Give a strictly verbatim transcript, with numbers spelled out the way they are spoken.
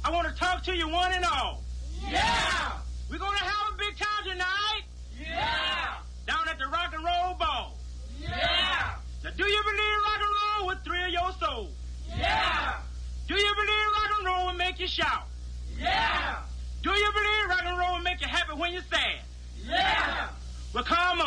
I want to talk to you one and all. Yeah! We're going to have a big time tonight. Yeah! Down at the Rock and Roll Ball. Yeah! Now, do you believe rock and roll will thrill your soul? Yeah! Do you believe rock and roll will make you shout? Yeah! Do you believe rock and roll will make you happy when you're sad? Yeah! Well, come on.